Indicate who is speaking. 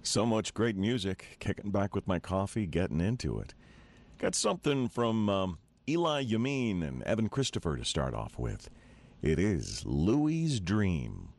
Speaker 1: So much great music. Kicking back with my coffee, getting into it. Got something from Eli Yamin and Evan Christopher to start off with. It is Louie's Dream.